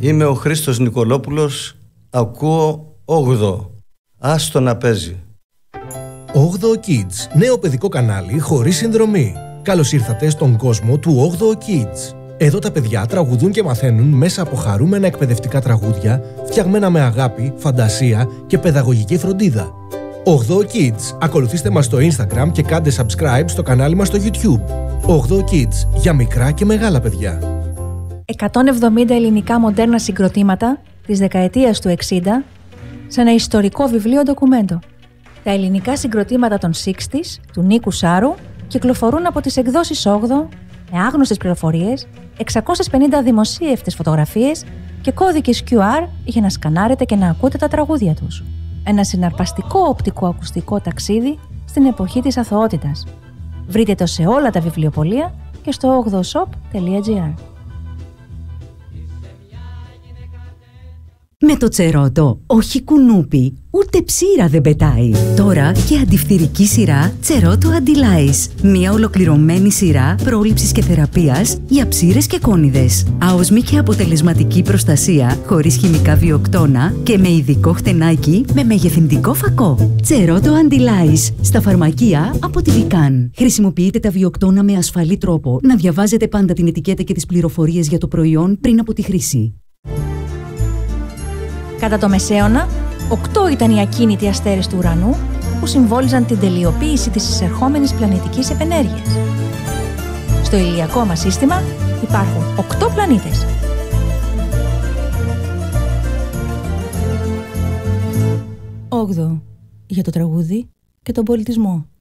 Είμαι ο Χρήστος Νικολόπουλος, ακούω 8ο. Άστο να παίζει. 8ο Kids, νέο παιδικό κανάλι χωρίς συνδρομή. Καλώς ήρθατε στον κόσμο του 8ο Kids. Εδώ τα παιδιά τραγουδούν και μαθαίνουν μέσα από χαρούμενα εκπαιδευτικά τραγούδια, φτιαγμένα με αγάπη, φαντασία και παιδαγωγική φροντίδα. 8ο Kids. Ακολουθήστε μας στο Instagram και κάντε subscribe στο κανάλι μας στο YouTube. 8ο Kids, για μικρά και μεγάλα παιδιά. 170 ελληνικά μοντέρνα συγκροτήματα της δεκαετίας του 60 σε ένα ιστορικό βιβλίο ντοκουμέντο. Τα ελληνικά συγκροτήματα των 60's του Νίκου Σάρου κυκλοφορούν από τις εκδόσεις 8ο με άγνωστες πληροφορίες, 650 δημοσίευτες φωτογραφίες και κώδικες QR για να σκανάρετε και να ακούτε τα τραγούδια τους. Ένα συναρπαστικό οπτικό-ακουστικό ταξίδι στην εποχή της αθωότητας. Βρείτε το σε όλα τα βιβλιοπωλεία και στο 8oshop.gr. Με το Τσερότο, όχι κουνούπι, ούτε ψήρα δεν πετάει. Τώρα και αντιφθυρική σειρά Τσερότο Αντιλάις. Μια ολοκληρωμένη σειρά πρόληψης και θεραπείας για ψήρες και κόνιδες. Άοσμη και αποτελεσματική προστασία, χωρίς χημικά βιοκτώνα και με ειδικό χτενάκι με μεγεθυντικό φακό. Τσερότο Αντιλάις. Στα φαρμακεία από τη Βικάν. Χρησιμοποιείτε τα βιοκτώνα με ασφαλή τρόπο. Να διαβάζετε πάντα την ετικέτα και τις πληροφορίες για το προϊόν πριν από τη χρήση. Κατά το Μεσαίωνα, 8 ήταν οι ακίνητοι αστέρες του ουρανού που συμβόλιζαν την τελειοποίηση της εισερχόμενης πλανητικής επενέργειας. Στο ηλιακό μας σύστημα υπάρχουν 8 πλανήτες. 8 για το τραγούδι και τον πολιτισμό.